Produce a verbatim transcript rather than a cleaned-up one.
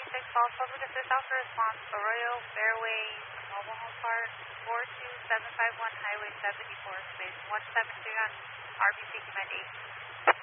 six, Falls Public Assist Alpha Response, Arroyo Fairway Mobile Home Park, four two seven five one Highway seventy-four, space one seven three on R B C Command eight.